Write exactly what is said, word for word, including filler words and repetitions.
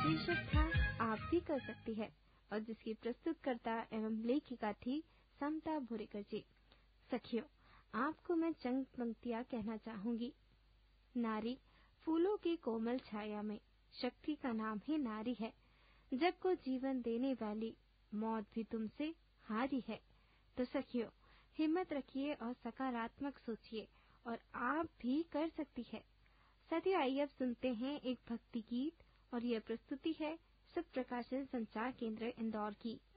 शीर्षक था आप भी कर सकती है और जिसकी प्रस्तुतकर्ता एवं लेखिका थी समता भुरेकर जी। सखियों, आपको मैं चंद पंक्तियां कहना चाहूंगी। नारी फूलों की कोमल छाया में, शक्ति का नाम ही नारी है। जग को जीवन देने वाली, मौत भी तुमसे हारी है। तो सखियों, हिम्मत रखिए और सकारात्मक सोचिए और आप भी कर सकती है। साथियों, आइए अब सुनते हैं एक भक्ति गीत और यह प्रस्तुति है सत्य प्रकाशन संचार केंद्र इंदौर की।